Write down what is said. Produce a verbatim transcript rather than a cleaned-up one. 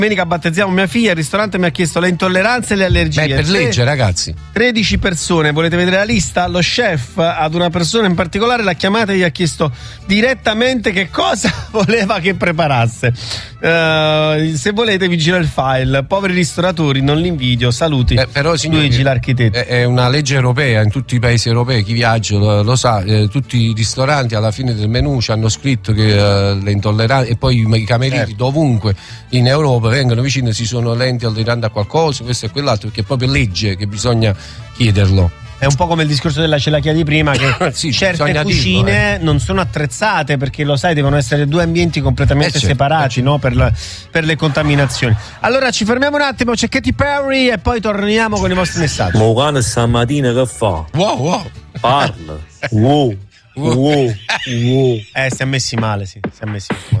Domenica battezziamo mia figlia, il ristorante mi ha chiesto le intolleranze e le allergie. Beh, per legge, ragazzi. tredici persone, volete vedere la lista? Lo chef ad una persona in particolare l'ha chiamata e gli ha chiesto direttamente che cosa voleva che preparasse. Uh, se volete vi giro il file. Poveri ristoratori, non li invidio, saluti. Eh, però signori, Luigi l'architetto. È, è una legge europea, in tutti i paesi europei, chi viaggia lo, lo sa, eh, tutti i ristoranti alla fine del menù ci hanno scritto che eh, le intolleranze, e poi i camerini certo. dovunque in Europa vengono vicino, si sono lenti intolleranti a qualcosa, questo e quell'altro, perché è proprio legge che bisogna chiederlo. È un po' come il discorso della celiachia di prima, che sì, certe cucine dirlo, eh. non sono attrezzate, perché lo sai, devono essere due ambienti completamente eh certo, separati, eh certo. no? per, la, per le contaminazioni. Allora ci fermiamo un attimo, c'è Katy Perry e poi torniamo con i vostri messaggi. Ma quando stamattina che fa? Wow, wow. Parla. Wow. Wow. Wow. Eh, si è messi male, sì, si è messi male.